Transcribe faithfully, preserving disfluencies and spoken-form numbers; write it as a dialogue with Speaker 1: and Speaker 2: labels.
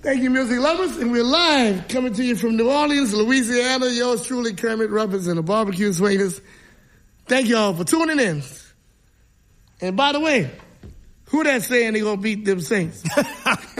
Speaker 1: Thank you, music lovers. And we're live coming to you from New Orleans, Louisiana. Yours truly, Kermit Ruffins and the Barbecue Swingers. Thank you all for tuning in. And by the way, who that saying they gonna beat them Saints?